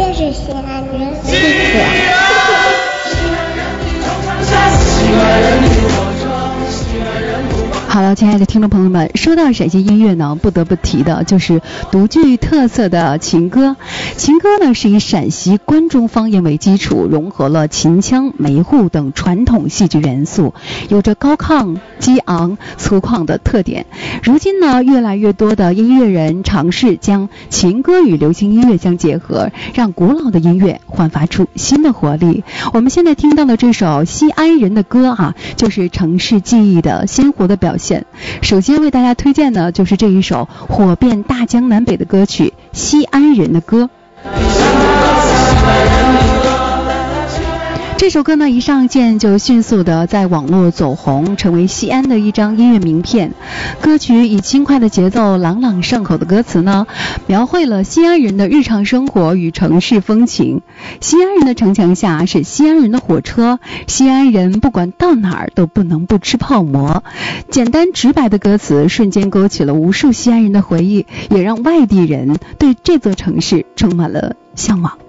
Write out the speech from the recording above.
就是西安人，谢谢。 好了，亲爱的听众朋友们，说到陕西音乐呢，不得不提的就是独具特色的情歌。情歌呢是以陕西关中方言为基础，融合了秦腔、梅户等传统戏剧元素，有着高亢、激昂、粗犷的特点。如今呢，越来越多的音乐人尝试将情歌与流行音乐相结合，让古老的音乐焕发出新的活力。我们现在听到的这首西安人的歌就是城市记忆的鲜活的表现。首先为大家推荐的就是这一首火遍大江南北的歌曲《西安人的歌》。这首歌呢一上线就迅速的在网络走红，成为西安的一张音乐名片。歌曲以轻快的节奏、朗朗上口的歌词呢，描绘了西安人的日常生活与城市风情。西安人的城墙下是西安人的火车，西安人不管到哪儿都不能不吃泡馍。简单直白的歌词瞬间勾起了无数西安人的回忆，也让外地人对这座城市充满了向往。